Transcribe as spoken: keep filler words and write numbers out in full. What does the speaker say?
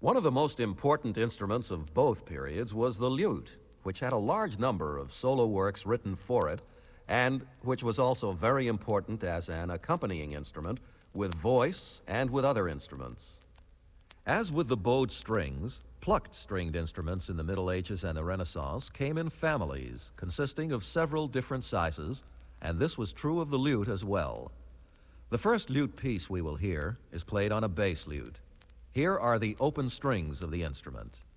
One of the most important instruments of both periods was the lute, which had a large number of solo works written for it, and which was also very important as an accompanying instrument with voice and with other instruments. As with the bowed strings, plucked stringed instruments in the Middle Ages and the Renaissance came in families consisting of several different sizes, and this was true of the lute as well. The first lute piece we will hear is played on a bass lute. Here are the open strings of the instrument.